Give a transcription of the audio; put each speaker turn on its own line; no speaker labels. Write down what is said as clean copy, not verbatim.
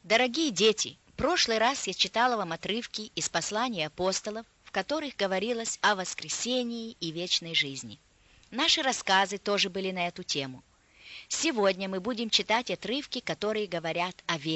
Дорогие дети, в прошлый раз я читала вам отрывки из посланий апостолов, в которых говорилось о воскресении и вечной жизни. Наши рассказы тоже были на эту тему. Сегодня мы будем читать отрывки, которые говорят о вере.